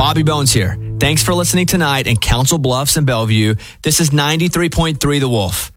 Bobby Bones here. Thanks for listening tonight in Council Bluffs and Bellevue. This is 93.3 The Wolf.